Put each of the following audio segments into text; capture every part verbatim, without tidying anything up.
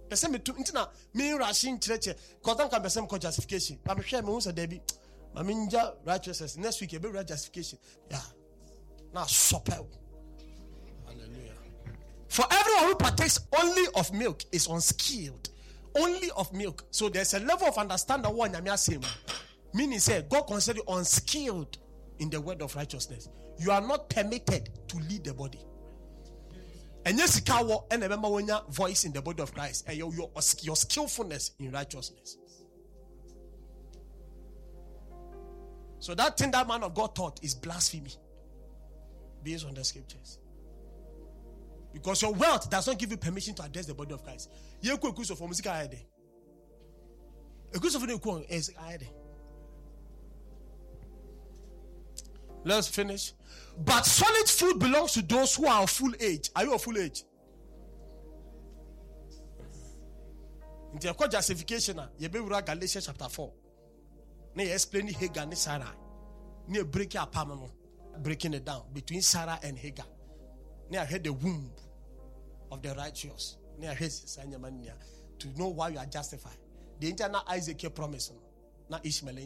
The same to intina me rushing church because I'm can some justification. I'm sure me who said Debbie. I mean righteousness next week you be justification. Yeah. Now super. Hallelujah. For everyone who partakes only of milk is unskilled. Only of milk. So there's a level of understanding what Nyame say. Meaning say God consider you unskilled in the word of righteousness. You are not permitted to lead the body. And yes, and remember when your voice in the body of Christ and your, your, your skillfulness in righteousness. So that thing that man of God taught is blasphemy based on the scriptures. Because your wealth does not give you permission to address the body of Christ. You could accuse of music ID. Accuse of the is I D. Let's finish. But solid food belongs to those who are of full age. Are you of full age? In the justification, you be read Galatians chapter four. Now you explain Hagar and Sarah. Now break your palm, breaking it down between Sarah and Hagar. Now I had the womb of the righteous. Now I had to know why you are justified. The internal Isaac promise, not Ishmael.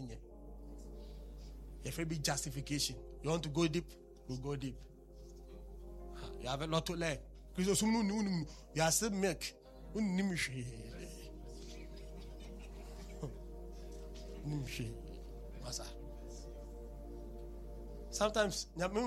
If it be justification, you want to go deep, we'll go deep. You have a lot to learn. Because you are still milk. Sometimes,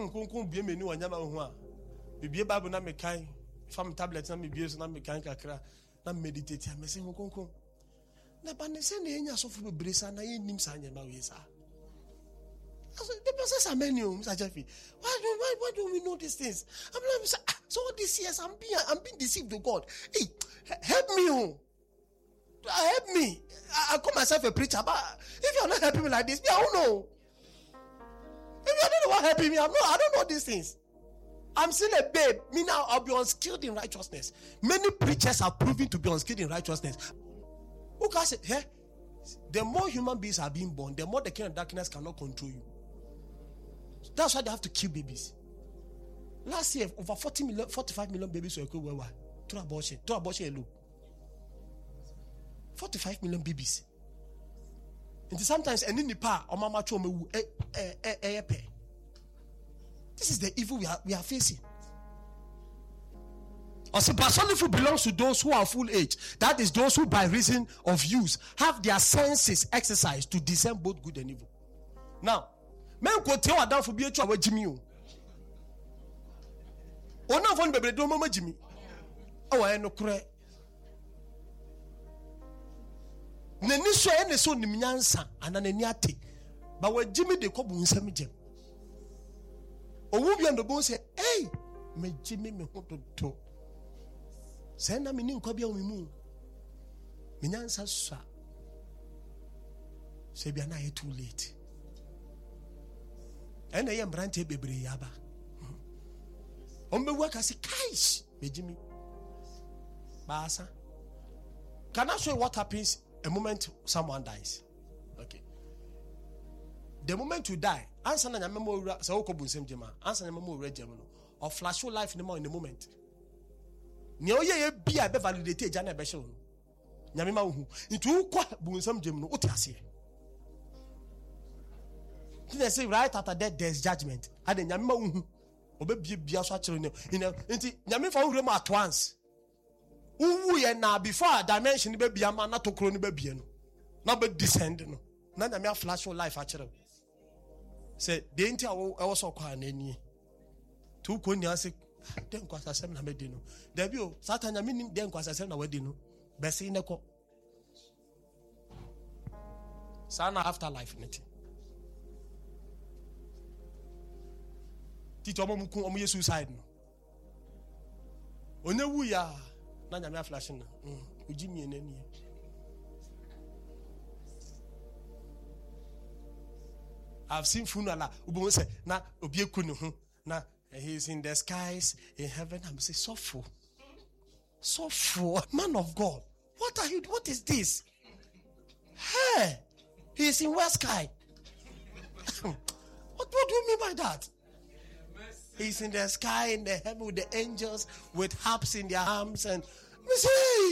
be a Bible na me kind, from tablets na me beers na me kind kakra, na meditate. I say, Hunkunku. Na banese ne enya so fu bebresa na ye nim sa nyama we sa. The process are many, Mister Jeffy. Why do why, why do we know these things? I'm like, so all these years I'm being I'm being deceived to God. Hey, help me, oh. Help me. I, I call myself a preacher, but if you're not helping me like this, me, I don't know. If you're not the one helping me, I'm not. I don't know these things. I'm still a babe. Me now, I'll be unskilled in righteousness. Many preachers are proving to be unskilled in righteousness. Who can say, hey, the more human beings are being born, the more the king of darkness cannot control you. That's why they have to kill babies. Last year, over forty million, forty-five million babies were killed worldwide through abortion. Through abortion alone. forty-five million babies. And sometimes, and in the power, or mama chome wu eh eh eh eh eh. This is the evil we are we are facing. Also, but solid food belongs to those who are full age. That is those who, by reason of use, have their senses exercised to discern both good and evil. Now, men go tell Adam for be a child with Jimmy. Oh, no, one baby, don't mama Jimmy. Oh, I know correct. Nenisha ene so nimnyansa ananani ate. But when Jimmy de kobu nsami jem. Owu bi ando go say, "Hey, me Jimmy me hototo." Say na me ni nkwa bia omimu. Me nyansa swa. Say bia na too late. And I am brante bebre yaba. Ombe work as kaish me Jimmy. Basa. Can I show you what happens a moment someone dies? Okay. The moment you die, answer na nyame mo say okobu nsem jema. Answer na nyame mo rejema no. Or flash your life in the moment. Ni oye bi a be validate ja na be hye no. Nyame ma hu. Ntu kwa bu nsem jem no ote ase. They say right after death there's judgment. And then nyame ma hu. Obe bi bia so a kire no. Nti nyame fa hu at once. Uwu ye na before dimension be bia ma na tokro ni be bia no. Na be descend no. Na nyame flash your life a kire. Say the enti a wo so kwa na ani. Tu ko ni ase den kwasa sem na me di no. Da bi o Satan nyame ni den kwasa sem na wadi no. Be se ne ko. Sana afterlife niti. Titi omo mu kun omo ye suicide no. Onye wu ya na nyame aflash na. Mm, uji mi enani. I've seen funeral ubo say na obi eku ne ho na he is in the skies in heaven. I'm say suffer. Suffer, man of God. What are you what is this? Hey, he is in west sky. what, what do you mean by that? He's in the sky in the heaven with the angels with harps in their arms and we say